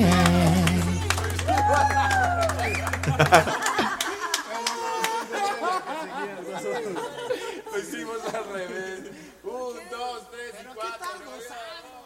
Lo hicimos al revés. 1, 2, 3 y 4.